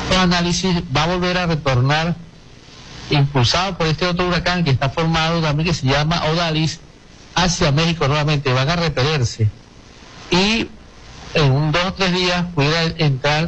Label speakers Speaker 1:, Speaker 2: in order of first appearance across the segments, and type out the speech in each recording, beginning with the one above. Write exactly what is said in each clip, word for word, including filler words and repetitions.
Speaker 1: Los análisis va a volver a retornar, impulsado por este otro huracán que está formado también, que se llama Odalis, hacia México nuevamente. Van a repelerse y en un dos o tres días pudiera entrar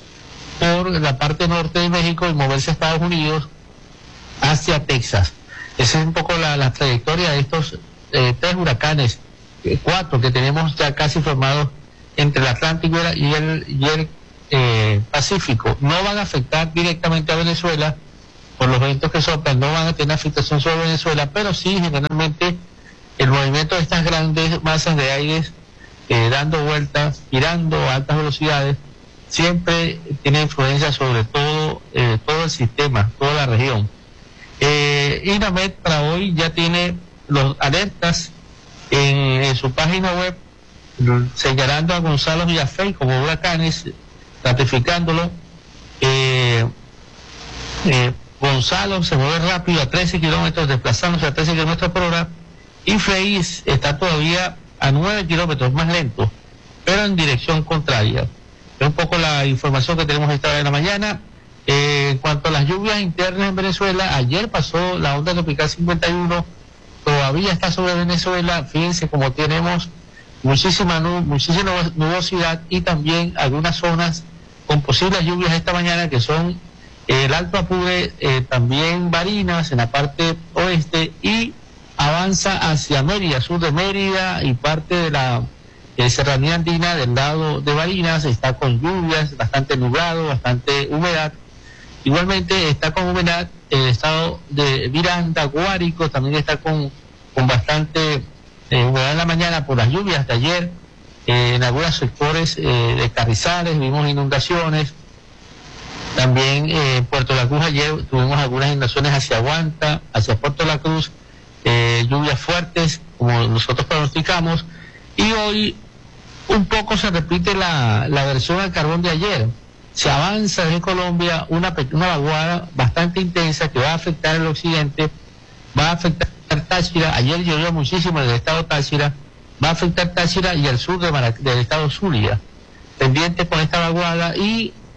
Speaker 1: por la parte norte de México y moverse a Estados Unidos hacia Texas. Esa es un poco la, la trayectoria de estos eh, tres huracanes, eh, cuatro que tenemos ya casi formados entre el Atlántico y el, y el eh, Pacífico. No van a afectar directamente a Venezuela por los vientos que soplan, no van a tener afectación sobre Venezuela, pero sí generalmente el movimiento de estas grandes masas de aire eh, dando vueltas, girando a altas velocidades, siempre tiene influencia sobre todo eh, todo el sistema, toda la región. Eh, INAMED para hoy ya tiene los alertas en, en su página web, señalando a Gonzalo Villafey como huracanes, ratificándolo. Eh, eh, Gonzalo se mueve rápido a trece kilómetros, desplazándose a trece kilómetros por hora, y Frey está todavía a nueve kilómetros más lento, pero en dirección contraria. Es un poco la información que tenemos esta hora de la mañana. Eh, en cuanto a las lluvias internas en Venezuela, ayer pasó la onda tropical cincuenta y uno, todavía está sobre Venezuela. Fíjense como tenemos muchísima, nub muchísima nubosidad y también algunas zonas con posibles lluvias esta mañana, que son eh, el Alto Apure, eh, también Barinas en la parte oeste, y avanza hacia Mérida, sur de Mérida y parte de la eh, serranía andina del lado de Barinas. Está con lluvias, bastante nublado, bastante humedad. Igualmente está con humedad el estado de Miranda, Guárico, también está con, con bastante eh, humedad en la mañana por las lluvias de ayer. Eh, en algunos sectores eh, de Carrizales vimos inundaciones. También eh, en Puerto La Cruz ayer tuvimos algunas inundaciones hacia Guanta, hacia Puerto La Cruz, eh, lluvias fuertes, como nosotros pronosticamos. Y hoy un poco se repite la, la versión al carbón de ayer. Se avanza desde Colombia una, una vaguada bastante intensa que va a afectar el occidente, va a afectar Táchira. Ayer llovió muchísimo en el estado Táchira, va a afectar Táchira y el sur de Marac del estado Zulia. Pendiente con esta vaguada, y